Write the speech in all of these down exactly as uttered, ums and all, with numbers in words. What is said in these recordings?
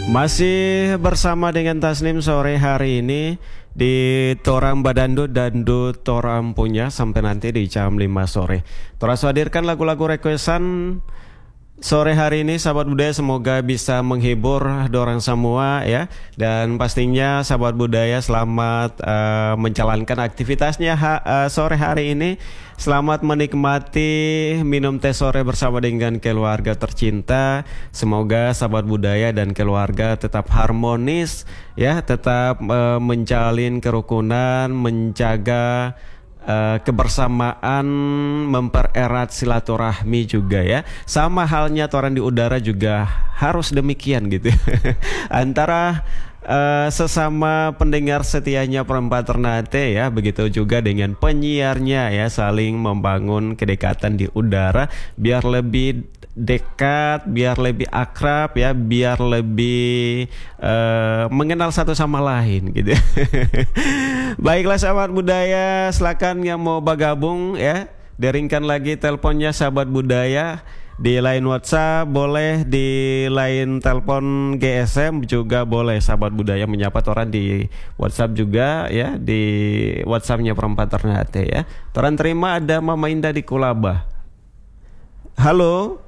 Masih bersama dengan Tasnim sore hari ini di Torang Badando Dandut Toram punya sampai nanti di jam lima sore. Toras hadirkan lagu-lagu requestan sore hari ini, sahabat budaya, semoga bisa menghibur dorang semua ya. Dan pastinya sahabat budaya selamat uh, menjalankan aktivitasnya ha, uh, sore hari ini. Selamat menikmati minum teh sore bersama dengan keluarga tercinta. Semoga sahabat budaya dan keluarga tetap harmonis ya, tetap uh, menjalin kerukunan, menjaga Uh, kebersamaan, mempererat silaturahmi juga ya. Sama halnya toran di udara juga harus demikian gitu. Antara uh, sesama pendengar setianya Perempat Ternate ya, begitu juga dengan penyiarnya ya, saling membangun kedekatan di udara biar lebih dekat, biar lebih akrab ya, biar lebih uh, mengenal satu sama lain gitu. Baiklah sahabat budaya, silakan yang mau bergabung ya, deringkan lagi teleponnya sahabat budaya di line WhatsApp, boleh di line telepon G S M juga boleh sahabat budaya menyapa toran di WhatsApp juga ya, di WhatsAppnya Perempat Ternate ya. Toran terima ada Mama Indah di Kulaba. Halo.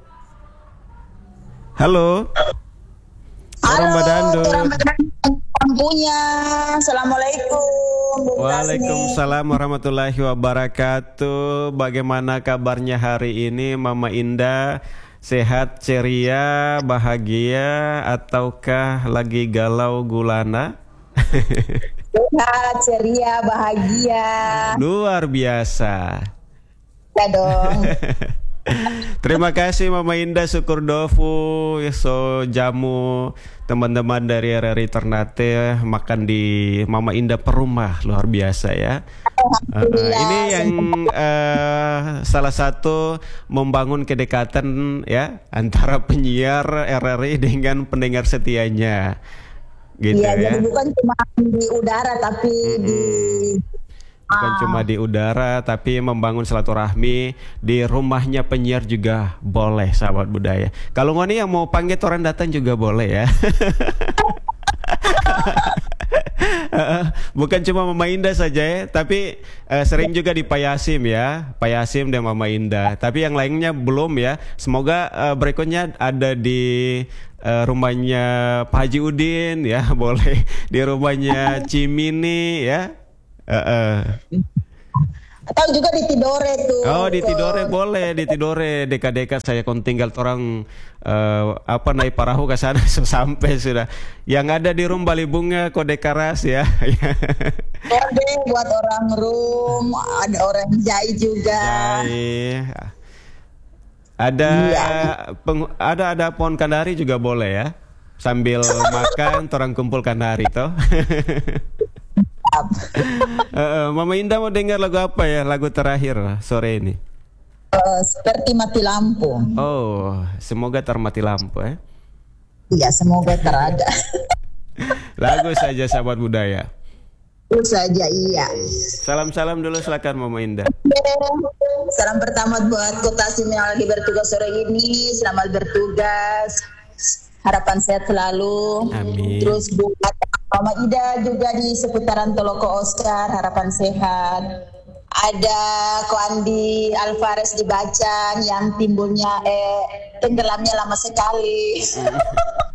Halo. Halo, Badando. Punya. Assalamualaikum. Waalaikumsalam warahmatullahi wabarakatuh. Bagaimana kabarnya hari ini Mama Indah? Sehat, ceria, bahagia, ataukah lagi galau gulana? Sehat, ceria, bahagia. Luar biasa. Ya dong. Terima kasih Mama Indah, syukur dofu so jamu teman-teman dari R R I Ternate makan di Mama Indah Perumah, luar biasa ya. Uh, ini yang uh, salah satu membangun kedekatan ya antara penyiar R R I dengan pendengar setianya gitu ya. Ya, jadi bukan cuma di udara tapi mm-hmm. di bukan cuma di udara, tapi membangun silaturahmi di rumahnya penyiar juga boleh, sahabat budaya. Kalau ngoni yang mau panggil orang datang juga boleh ya. Bukan cuma Mama Indah saja ya, tapi uh, sering juga di Pak Yasim ya, Pak Yasim dan Mama Indah. Tapi yang lainnya belum ya. Semoga uh, berikutnya ada di uh, rumahnya Pak Haji Udin ya, boleh di rumahnya Cimini ya. Uh, uh. Atau juga di Tidore tuh. Oh, di Tidore boleh, di Tidore dekat-dekat saya kon tinggal orang uh, apa naik perahu ke sana sampai sudah. Yang ada di Rum Balibunga Kode Karas ya. Boleh buat orang Rum, ada orang Jai juga. Jai. Ada ya. peng, ada ada pohon kandari juga boleh ya. Sambil makan orang kumpul kandari toh. uh, Mama Indah mau dengar lagu apa ya, lagu terakhir sore ini? Uh, seperti mati lampu. Oh, semoga termati lampu ya. Iya, semoga terada. Lagu saja sahabat budaya. Lagu saja iya. Salam-salam dulu silakan Mama Indah. Salam pertama buat Kota Sim yang lagi bertugas sore ini. Selamat bertugas. Harapan sehat selalu. Amin. Terus buat Mama Ida juga di seputaran Toloko Oscar, harapan sehat. Ada Ko Andi Alvarez di Bacang yang timbulnya eh tenggelamnya lama sekali.